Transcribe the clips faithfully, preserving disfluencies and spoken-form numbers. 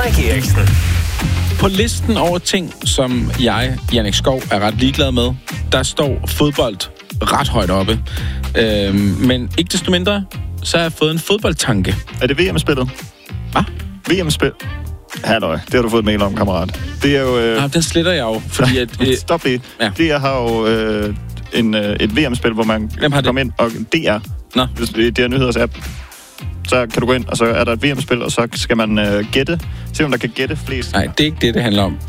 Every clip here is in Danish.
Mike Eriksen. På listen over ting, som jeg, Jannik Skov, er ret ligeglad med, der står fodbold ret højt oppe. Øhm, men ikke desto mindre, så har jeg fået en fodboldtanke. Er det V M-spillet? Hvad? V M-spil? Halløj, det har du fået et mail om, kammerat. Det er jo... Øh... Ah, den sletter jeg jo, fordi at... Øh... Stop lige. Ja. Det er har jo øh, en, øh, et V M-spil, hvor man kan komme ind, og D R. Nå. Det er nyheders app. Så kan du gå ind, og så er der et V M-spil, og så skal man øh, gætte. Se, om der kan gætte flest. Nej, det er ikke det, det handler om.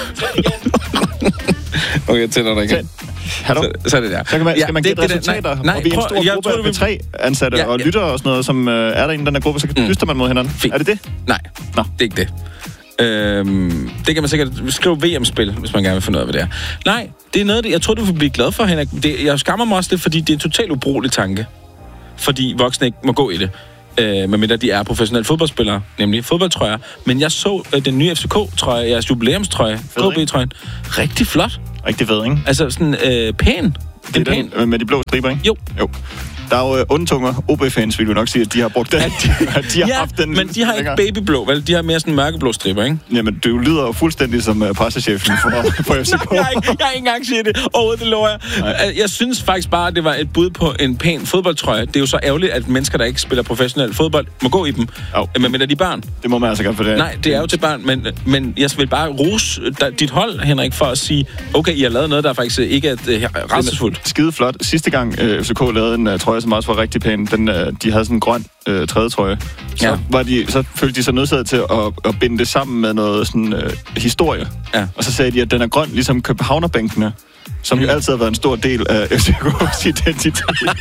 Okay, jeg tænder dig igen. Hallo? Så, så er det der. Så kan man, ja, skal man gætte resultater, nej, nej, og vi er en stor gruppe af tre ansatte ja, og lytter og sådan noget, som øh, er der i den der gruppe, så mm. dyster man mod hinanden. Fint. Er det det? Nej, Nå. det er ikke det. Øhm, det kan man sikkert skrive V M-spil, hvis man gerne vil finde ud af, hvad det er. Nej, det er noget, det, jeg tror, du vil blive glad for, Henrik. Det, jeg skammer mig også lidt, fordi det er en totalt ubrugelig tanke. Fordi voksne ikke må gå i det. Øh, medmindre de er professionelle fodboldspillere, nemlig fodboldtrøjer. Men jeg så øh, den nye F C K-trøje, jeres jubilæumstrøje, K B-trøjen. Rigtig flot. Rigtig fed, ikke? Altså sådan øh, pæn. Det er den pæn. Med de blå striber, ikke? Jo. Jo. Der er jo onde-tunger. O B-fans vil jo nok sige, at de har brugt den. Ja, de, de har ja, haft den men de har ikke babyblå, vel? De har mere sådan mørkeblå striber, ikke? Jamen, du lyder jo fuldstændig som uh, pressechefen for, for F C K. jeg, har ikke, jeg har ikke engang sige det. Overhovedet, det lover jeg. Nej. Jeg synes faktisk bare, at det var et bud på en pæn fodboldtrøje. Det er jo så ærgerligt, at mennesker, der ikke spiller professionel fodbold, må gå i dem. Oh. Men med de børn. Det må man altså godt for det. Nej, det er jo til børn, men, men jeg vil bare rose dit hold, Henrik, for at sige, okay, I har lavet noget, der faktisk ikke er uh, rædselsfuldt. Skide flot. Sidste gang uh, F C K lavede en uh, trøje, som også var rigtig pæn. Den, øh, de havde sådan en grøn øh, tredje trøje. Så, ja. var de, så følte de sig nødsaget til at, at binde det sammen med noget sådan, øh, historie. Ja. Og så sagde de, at den er grøn, ligesom Københavnerbænkene, som mm. jo altid har været en stor del af F C K's identitet.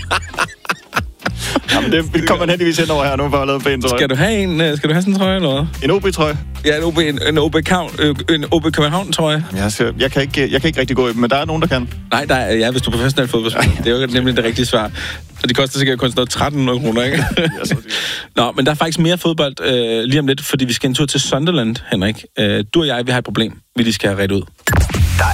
Jamen, det kommer man heldigvis hen over her nu, for at lave en pæn trøje. Skal du have en, uh, skal du have sådan en trøje, eller hvad? En O B-trøje? Ja, en O B, en, en O B, en O B København-trøje. Jeg, skal, jeg, kan ikke, jeg kan ikke rigtig gå i dem, men der er nogen, der kan. Nej, der er, ja, hvis du er professionel fodboldspiller. Det er jo nemlig det rigtige svar. Og det koster sikkert kun sådan noget tretten hundrede kroner, ikke? Nå, men der er faktisk mere fodbold øh, lige om lidt, fordi vi skal en tur til Sunderland, Henrik. Øh, du og jeg, vi har et problem, vi lige skal have ret ud.